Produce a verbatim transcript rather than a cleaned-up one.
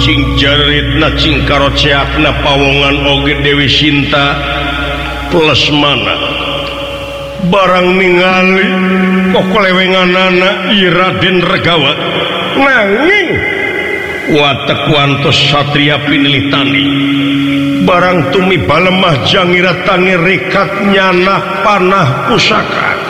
Cingjarit na cingkaroceak na pawongan oge Dewi Sinta plus mana barang ningali kok lewenganana Raden Regawa nanging watek wantos satria pinilih tani barang tumi balemah jangira tangi rekat nyanah panah pusaka